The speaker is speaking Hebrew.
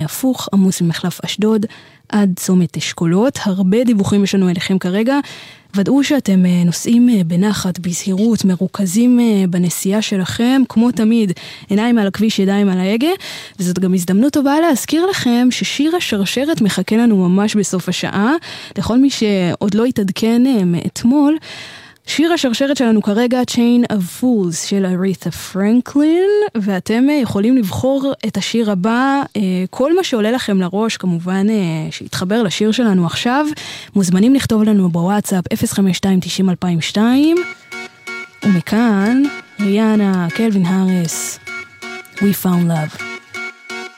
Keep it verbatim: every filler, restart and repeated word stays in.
הפוך, עמוס ממחלף אשדוד עד צומת אשכולות. הרבה דיווחים יש לנו אליכם כרגע. ודאו שאתם נוסעים בנחת, בזהירות, מרוכזים בנסיעה שלכם, כמו תמיד, עיניים על הכביש, ידיים על ההגה, וזאת גם הזדמנות טובה להזכיר לכם ששיר השרשרת מחכה לנו ממש בסוף השעה, לכל מי שעוד לא התעדכן מאתמול. שיר השרשרת שלנו כרגע, Chain of Fools של אריתה פרנקלין, ואתם יכולים לבחור את השיר הבא, כל מה שעולה לכם לראש, כמובן שיתחבר לשיר שלנו עכשיו, מוזמנים לכתוב לנו בוואטסאפ אפס חמש שתיים תשעים אלפיים ושתיים, ומכאן, ריאנה, קלווין האריס, We Found Love.